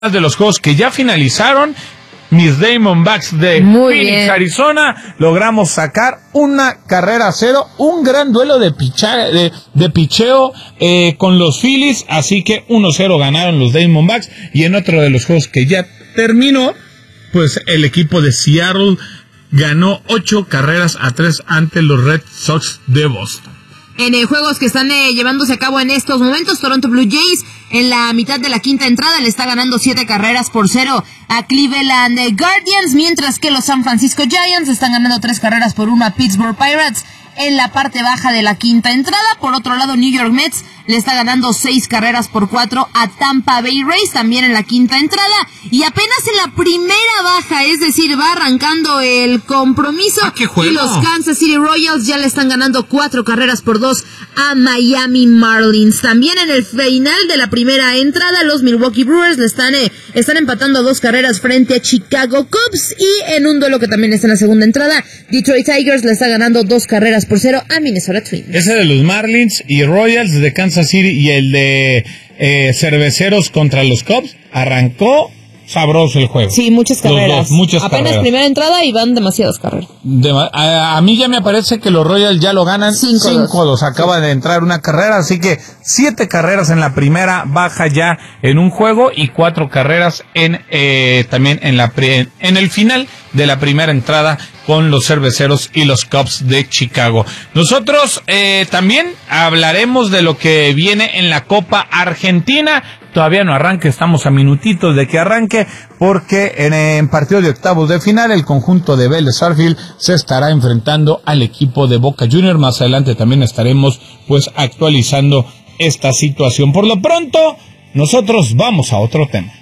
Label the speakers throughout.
Speaker 1: de los juegos que ya finalizaron. Mis Diamondbacks de Phoenix, Arizona, logramos sacar una carrera a 0, un gran duelo de picheo con los Phillies, así que 1-0 ganaron los Diamondbacks. Y en otro de los juegos que ya terminó, pues el equipo de Seattle ganó 8 carreras a 3 ante los Red Sox de Boston.
Speaker 2: En juegos que están llevándose a cabo en estos momentos, Toronto Blue Jays en la mitad de la quinta entrada le está ganando 7 carreras por 0 a Cleveland Guardians, mientras que los San Francisco Giants están ganando 3 carreras por 1 a Pittsburgh Pirates en la parte baja de la quinta entrada. Por otro lado, New York Mets le está ganando 6 carreras por 4 a Tampa Bay Rays, también en la quinta entrada. Y apenas en la primera baja, es decir, va arrancando el compromiso. Y los Kansas City Royals ya le están ganando 4 carreras por 2 a Miami Marlins. También en el final de la primera entrada, los Milwaukee Brewers le están empatando 2 carreras frente a Chicago Cubs. Y en un duelo que también está en la segunda entrada, Detroit Tigers le está ganando 2 carreras por 0 a Minnesota Twins.
Speaker 1: Ese de los Marlins y Royals de Kansas City y el de Cerveceros contra los Cubs arrancó sabroso el juego.
Speaker 2: Sí, muchas carreras.
Speaker 1: Muchas
Speaker 2: apenas
Speaker 1: carreras.
Speaker 2: Primera entrada y van demasiadas carreras.
Speaker 1: A mí ya me parece que los Royals ya lo ganan 5-2. Acaba de entrar una carrera, así que 7 carreras en la primera baja ya en un juego y 4 carreras también en el final de la primera entrada con los Cerveceros y los Cubs de Chicago. Nosotros también hablaremos de lo que viene en la Copa Argentina. Todavía no arranque, estamos a minutitos de que arranque, porque en partido de octavos de final el conjunto de Vélez Sarsfield se estará enfrentando al equipo de Boca Juniors. Más adelante también estaremos pues actualizando esta situación. Por lo pronto, nosotros vamos a otro tema.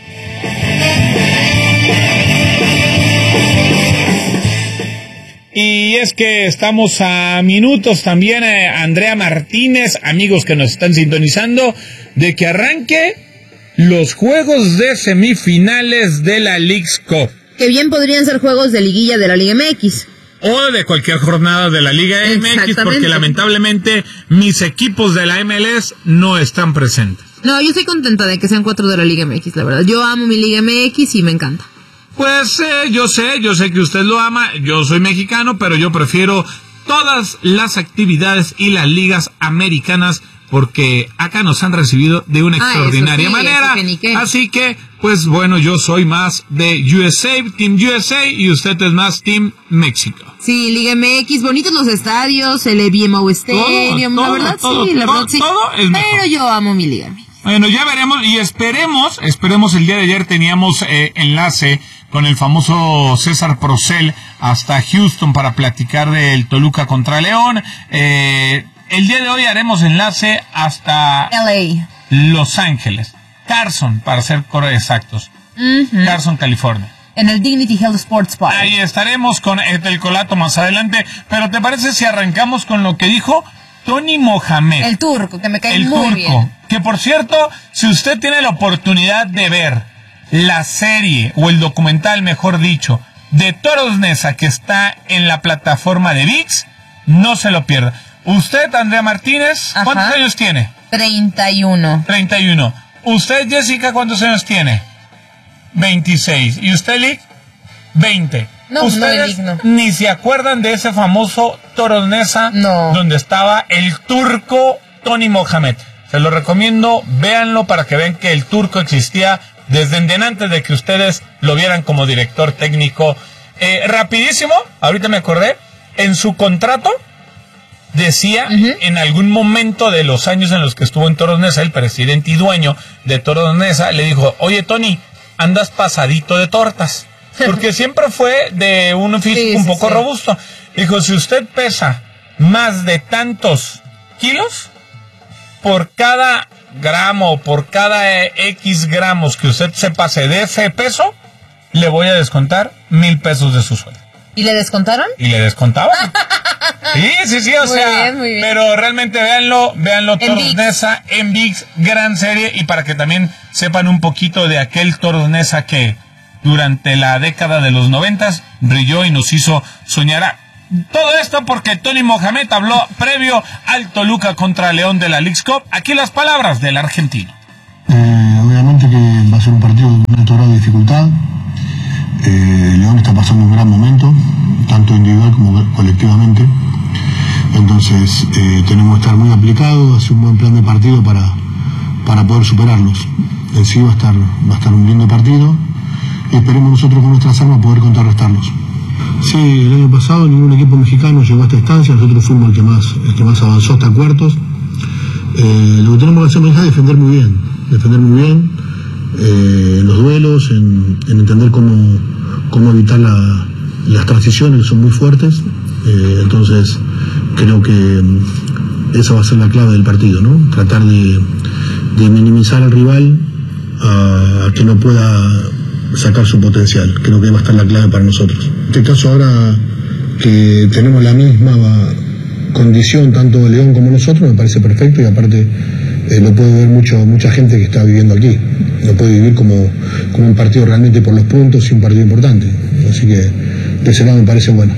Speaker 1: Y es que estamos a minutos también, Andrea Martínez, amigos que nos están sintonizando, de que arranque los juegos de semifinales de la Leagues Cup.
Speaker 2: Que bien podrían ser juegos de liguilla de la Liga MX.
Speaker 1: O de cualquier jornada de la Liga MX, porque lamentablemente mis equipos de la MLS no están presentes.
Speaker 2: No, yo estoy contenta de que sean 4 de la Liga MX, la verdad. Yo amo mi Liga MX y me encanta.
Speaker 1: Pues yo sé que usted lo ama, yo soy mexicano, pero yo prefiero todas las actividades y las ligas americanas porque acá nos han recibido de una extraordinaria manera. Así que, pues bueno, yo soy más de Team USA, y usted es más Team México.
Speaker 2: Sí, Liga MX, bonitos los estadios, el BMO Stadium, la verdad sí. Todo es mejor. Pero yo amo mi Liga MX.
Speaker 1: Bueno, ya veremos y esperemos, el día de ayer teníamos enlace con el famoso César Procel hasta Houston para platicar del Toluca contra León. El día de hoy haremos enlace hasta
Speaker 2: LA,
Speaker 1: Los Ángeles, Carson, para ser exactos. Carson, California.
Speaker 2: En el Dignity Health Sports Park.
Speaker 1: Ahí estaremos con el Colato más adelante. Pero ¿te parece si arrancamos con lo que dijo Tony Mohamed?
Speaker 2: El turco, que me cae muy bien.
Speaker 1: Que por cierto, si usted tiene la oportunidad de ver la serie, o el documental, mejor dicho, de Toros Neza, que está en la plataforma de ViX, no se lo pierda. Usted, Andrea Martínez, ¿cuántos años tiene?
Speaker 2: 31.
Speaker 1: Usted, Jessica, ¿cuántos años tiene? 26. ¿Y usted, Lick? 20.
Speaker 2: No,
Speaker 1: ustedes
Speaker 2: no.
Speaker 1: Ni se acuerdan de ese famoso Toros Neza, donde estaba el turco Tony Mohamed. Se lo recomiendo, véanlo para que vean que el turco existía desde antes de que ustedes lo vieran como director técnico. Rapidísimo, ahorita me acordé, en su contrato decía, en algún momento de los años en los que estuvo en Toros Neza, el presidente y dueño de Toros Neza le dijo: oye, Tony, andas pasadito de tortas, porque siempre fue de un físico un poco robusto. Dijo: si usted pesa más de tantos kilos, por cada gramo, por cada X gramos que usted se pase de ese peso, le voy a descontar 1,000 pesos de su sueldo.
Speaker 2: ¿Y le descontaron?
Speaker 1: Y le descontaban. Sí, o sea,
Speaker 2: muy bien.
Speaker 1: Pero realmente véanlo, Toros Neza en ViX, gran serie, y para que también sepan un poquito de aquel Toros Neza que durante la década de los 90 brilló y nos hizo soñar. Todo esto porque Tony Mohamed habló previo al Toluca contra León de la Leagues Cup. Aquí las palabras del argentino.
Speaker 3: Obviamente que va a ser un partido de un alto grado de dificultad. León está pasando un gran momento, tanto individual como colectivamente. Entonces tenemos que estar muy aplicados, hacer un buen plan de partido para poder superarlos. En sí va a estar un lindo partido y esperemos nosotros con nuestras armas poder contrarrestarlos. Sí, el año pasado ningún equipo mexicano llegó a esta instancia, nosotros fuimos el que más avanzó hasta cuartos. Lo que tenemos que hacer es defender muy bien los duelos, en entender cómo evitar las transiciones que son muy fuertes. Entonces creo que esa va a ser la clave del partido, ¿no? Tratar de minimizar al rival a que no pueda sacar su potencial. Creo que va a estar la clave para nosotros. En este caso, ahora que tenemos la misma condición tanto León como nosotros, me parece perfecto, y aparte lo puede ver mucha gente que está viviendo aquí. Lo puede vivir como un partido realmente por los puntos y un partido importante. Así que de ese lado me parece bueno.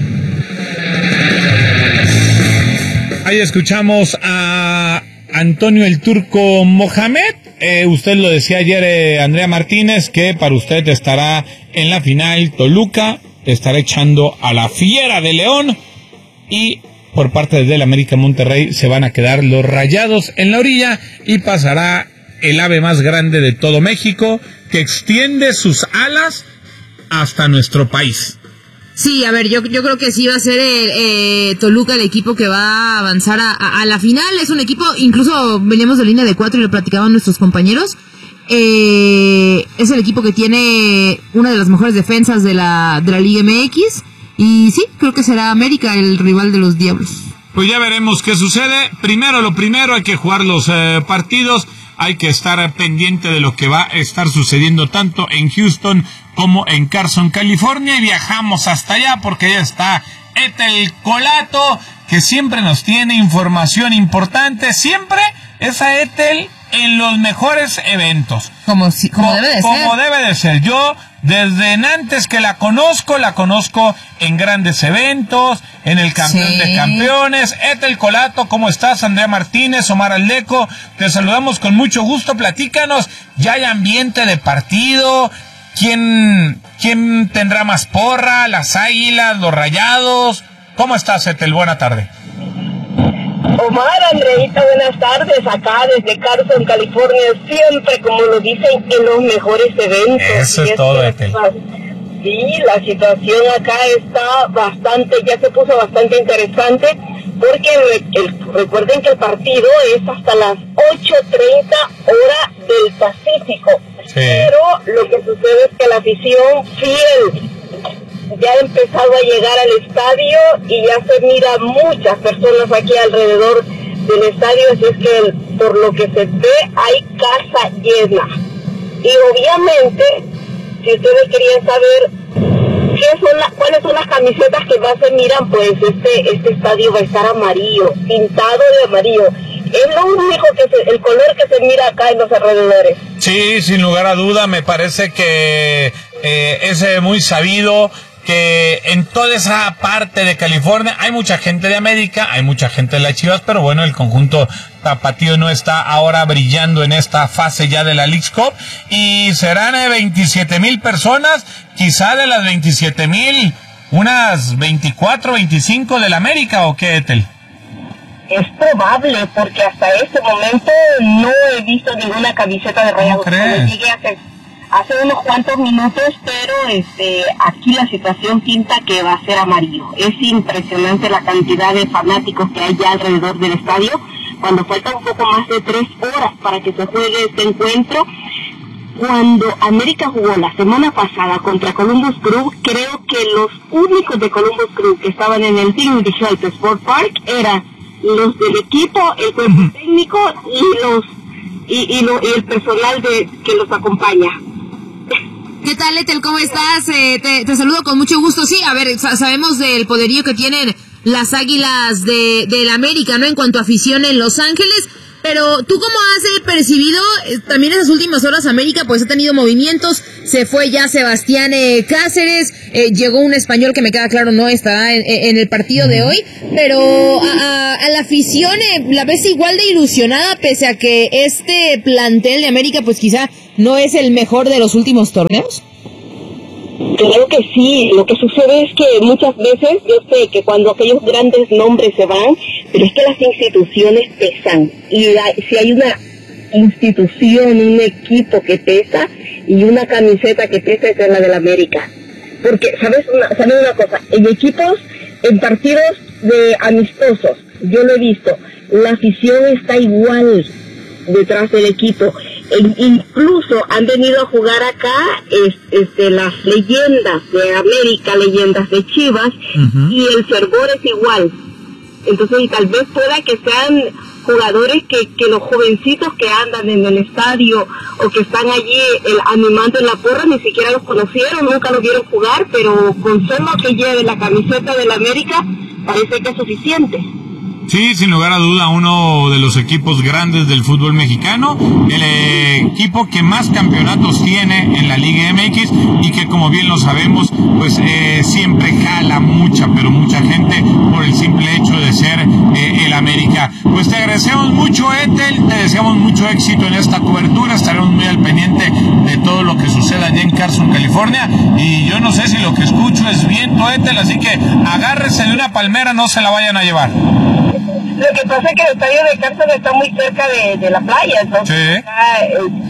Speaker 1: Ahí escuchamos a Antonio el Turco Mohamed. Usted lo decía ayer, Andrea Martínez, que para usted estará en la final Toluca, estará echando a la Fiera de León, y por parte del América Monterrey se van a quedar los Rayados en la orilla y pasará el ave más grande de todo México, que extiende sus alas hasta nuestro país.
Speaker 2: Sí, a ver, yo creo que sí va a ser Toluca el equipo que va a avanzar a la final. Es un equipo, incluso veníamos de línea de 4 y lo platicaban nuestros compañeros. Es el equipo que tiene una de las mejores defensas de la Liga MX. Y sí, creo que será América el rival de los Diablos.
Speaker 1: Pues ya veremos qué sucede. Lo primero, hay que jugar los partidos. Hay que estar pendiente de lo que va a estar sucediendo tanto en Houston como en Carson, California, y viajamos hasta allá porque ya está Ethel Colato, que siempre nos tiene información importante. Siempre esa Ethel en los mejores eventos.
Speaker 2: Como debe de ser.
Speaker 1: Como debe de ser. Yo, desde antes que la conozco en grandes eventos, en el Campeón de Campeones. Ethel Colato, ¿cómo estás? Andrea Martínez, Omar Aldeco, te saludamos con mucho gusto. Platícanos, ¿ya hay ambiente de partido? ¿Quién tendrá más porra? ¿Las Águilas? ¿Los Rayados? ¿Cómo estás, Ethel? Buena tarde.
Speaker 4: Omar, Andreita, buenas tardes, acá desde Carson, California, siempre, como lo dicen, en los mejores eventos.
Speaker 1: Eso es todo, Ethel.
Speaker 4: Sí, la situación acá ya se puso bastante interesante, porque recuerden que el partido es hasta las 8:30 hora del Pacífico. Sí. Pero lo que sucede es que la afición fiel ya ha empezado a llegar al estadio y ya se mira muchas personas aquí alrededor del estadio, así es que por lo que se ve hay casa llena. Y obviamente, si ustedes querían saber cuáles son las camisetas que más se miran, pues este estadio va a estar amarillo, pintado de amarillo. Es lo único el color que se mira acá en los alrededores.
Speaker 1: Sí, sin lugar a duda, me parece que es muy sabido que en toda esa parte de California hay mucha gente de América, hay mucha gente de las Chivas, pero bueno, el conjunto tapatío no está ahora brillando en esta fase ya de la Leagues Cup, y serán 27,000 personas, quizá de las 27,000, unas 24, 25 del América, ¿o qué, Ethel?
Speaker 4: Es probable, porque hasta este momento no he visto ninguna camiseta de Rayados. Llegué hace unos cuantos minutos, pero aquí la situación pinta que va a ser amarillo. Es impresionante la cantidad de fanáticos que hay ya alrededor del estadio, cuando faltan un poco más de 3 horas para que se juegue este encuentro. Cuando América jugó la semana pasada contra Columbus Crew, creo que los únicos de Columbus Crew que estaban en el Dignity Health Sport Park eran los del equipo, el cuerpo técnico y el personal que los acompaña.
Speaker 2: ¿Qué tal, Ethel? ¿Cómo estás? Te saludo con mucho gusto. Sí, a ver, sabemos del poderío que tienen las Águilas del América, ¿no? En cuanto a afición en Los Ángeles, Pero tú, ¿cómo has percibido también esas últimas horas? América pues ha tenido movimientos, se fue ya Sebastián Cáceres, llegó un español que me queda claro no estará en el partido de hoy, pero a la afición la ves igual de ilusionada pese a que este plantel de América pues quizá no es el mejor de los últimos torneos.
Speaker 4: Claro que sí, lo que sucede es que muchas veces, yo sé que cuando aquellos grandes nombres se van, pero es que las instituciones pesan, y si hay una institución, un equipo que pesa, y una camiseta que pesa, es la del América. Porque, ¿sabes una cosa? En partidos de amistosos, yo lo he visto, la afición está igual detrás del equipo. Incluso han venido a jugar acá las leyendas de América, leyendas de Chivas, y el fervor es igual. Entonces, y tal vez pueda que sean jugadores que los jovencitos que andan en el estadio o que están allí animando en la porra ni siquiera los conocieron, nunca los vieron jugar, pero con solo que lleve la camiseta del América parece que es suficiente.
Speaker 1: Sí, sin lugar a duda, uno de los equipos grandes del fútbol mexicano, el equipo que más campeonatos tiene en la Liga MX y que, como bien lo sabemos, pues siempre jala pero mucha gente por el simple hecho de ser el América. Pues te agradecemos mucho, Ethel, te deseamos mucho éxito en esta cobertura, estaremos muy al pendiente de todo lo que suceda allá en Carson, California, y yo no sé si lo que escucho es viento, Ethel, así que agárrese de una palmera, no se la vayan a llevar.
Speaker 4: Lo que pasa es que el estadio de Carson está muy cerca de la playa, entonces
Speaker 1: sí.
Speaker 4: Acá,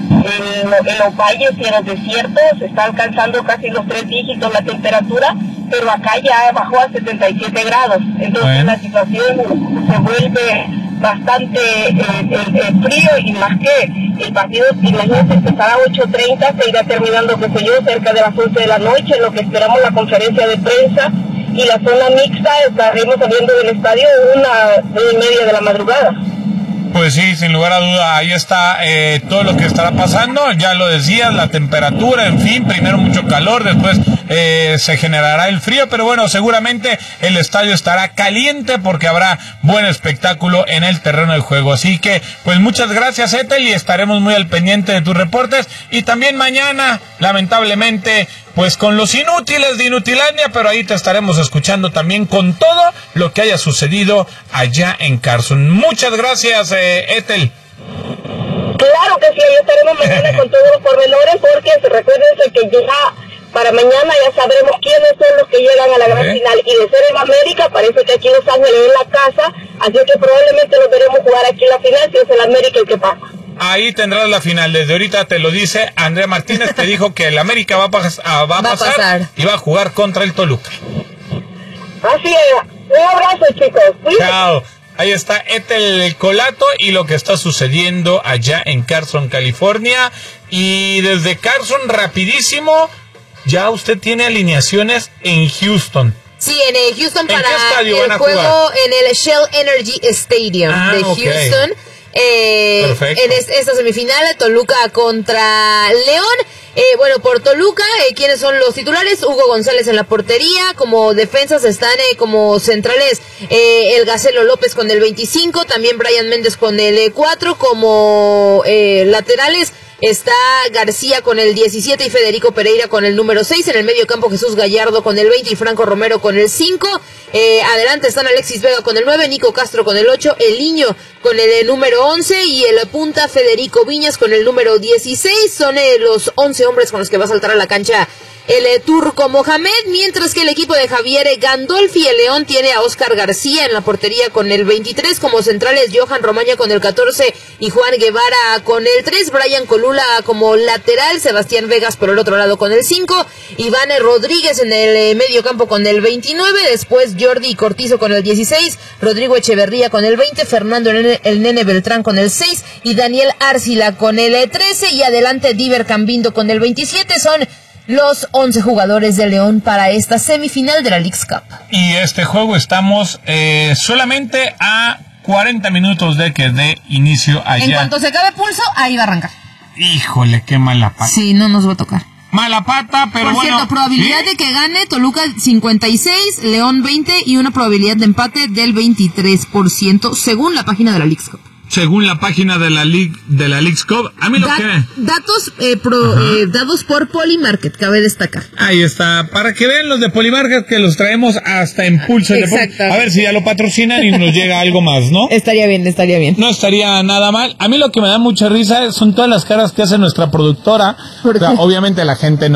Speaker 4: en los valles y en los desiertos está alcanzando casi los 3 dígitos la temperatura, pero acá ya bajó a 77 grados, entonces la situación se vuelve bastante frío, y más que el partido, imagínense, empezará a 8:30, se irá terminando, qué sé yo, cerca de las 11 de la noche, en lo que esperamos la conferencia de prensa, y la zona mixta estaremos saliendo del estadio 1:30 de la madrugada.
Speaker 1: Pues sí, sin lugar a duda, ahí está todo lo que estará pasando, ya lo decías, la temperatura, en fin, primero mucho calor, después se generará el frío, pero bueno, seguramente el estadio estará caliente porque habrá buen espectáculo en el terreno del juego, así que pues muchas gracias, Ethel, y estaremos muy al pendiente de tus reportes, y también mañana, lamentablemente, pues con los inútiles de Inutilandia, pero ahí te estaremos escuchando también con todo lo que haya sucedido allá en Carson. Muchas gracias, Ethel.
Speaker 4: Claro que sí, ahí estaremos mañana con todos los pormenores, porque recuérdense que ya para mañana ya sabremos quiénes son los que llegan a la gran final, y de ser en América, parece que aquí Los Ángeles es la casa, así que probablemente los veremos jugar aquí en la final, si es el América el que pasa.
Speaker 1: Ahí tendrás la final, desde ahorita te lo dice Andrea Martínez, te dijo que el América va a pasar y va a jugar contra el Toluca.
Speaker 4: Así es, un abrazo, chicos.
Speaker 1: Chao. Ahí está Ethel Colato y lo que está sucediendo allá en Carson, California. Y desde Carson, rapidísimo, ya usted tiene alineaciones en Houston.
Speaker 2: Sí, en Houston para el juego en el Shell Energy Stadium de Houston. En esta semifinal, Toluca contra León. Bueno, por Toluca, ¿quiénes son los titulares? Hugo González en la portería. Como defensas están como centrales el Gacelo López con el 25, también Brian Méndez con el 4. Como laterales está García con el 17 y Federico Pereira con el número 6. En el medio campo Jesús Gallardo con el 20 y Franco Romero con el 5. Adelante están Alexis Vega con el 9, Nico Castro con el 8, El Niño con el número 11 y el punta Federico Viñas con el número 16. Son los 11 hombres con los que va a saltar a la cancha el turco Mohamed, mientras que el equipo de Javier Gandolfi, el León, tiene a Oscar García en la portería con el 23, como centrales Johan Romaña con el 14 y Juan Guevara con el 3, Brian Colula como lateral, Sebastián Vegas por el otro lado con el 5, Iván Rodríguez en el medio campo con el 29, después Jordi Cortizo con el 16, Rodrigo Echeverría con el 20, Fernando el Nene Beltrán con el 6 y Daniel Arcila con el 13 y adelante Diver Cambindo con el 27. Son los 11 jugadores de León para esta semifinal de la Leagues Cup.
Speaker 1: Y este juego estamos solamente a 40 minutos de que dé inicio allá.
Speaker 2: En cuanto se acabe pulso, ahí va a arrancar.
Speaker 1: Híjole, qué mala pata.
Speaker 2: Sí, no nos va a tocar.
Speaker 1: Mala pata, pero
Speaker 2: por cierto, probabilidad de que gane Toluca 56, León 20 y una probabilidad de empate del 23%, según la página de la Leagues Cup.
Speaker 1: según la página de la Leagues Cup. A mí
Speaker 2: datos por Polymarket, cabe destacar.
Speaker 1: Ahí está, para que vean los de Polymarket que los traemos hasta en Pulso. A ver si ya lo patrocinan y nos llega algo más, ¿no?
Speaker 2: Estaría bien.
Speaker 1: No estaría nada mal. A mí lo que me da mucha risa son todas las caras que hace nuestra productora. O sea, obviamente la gente no